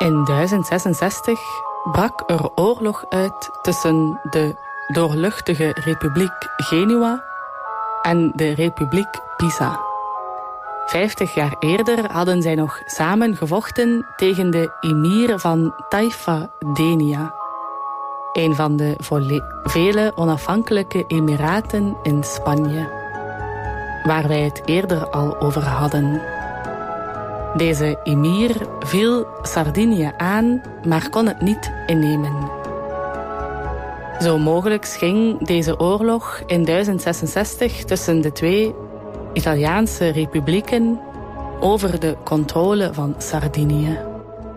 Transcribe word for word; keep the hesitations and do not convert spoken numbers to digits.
In duizend zesenzestig brak er oorlog uit tussen de doorluchtige Republiek Genua en de Republiek Pisa. Vijftig jaar eerder hadden zij nog samen gevochten tegen de emir van Taifa Denia, een van de vole- vele onafhankelijke emiraten in Spanje, waar wij het eerder al over hadden. Deze emir viel Sardinië aan, maar kon het niet innemen. Zo mogelijk ging deze oorlog in duizend zesenzestig tussen de twee Italiaanse republieken over de controle van Sardinië.